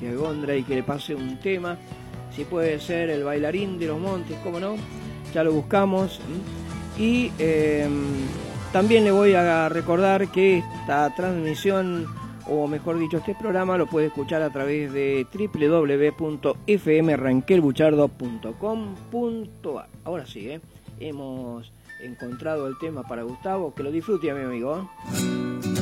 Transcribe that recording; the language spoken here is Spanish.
Montes de Gondra y que le pase un tema. Si puede ser el bailarín de los Montes, cómo no, ya lo buscamos. Y también le voy a recordar que esta transmisión, o mejor dicho, este programa lo puede escuchar a través de www.fmranquelbuchardo.com.ar. Ahora sí, hemos encontrado el tema para Gustavo, que lo disfrute, mi amigo.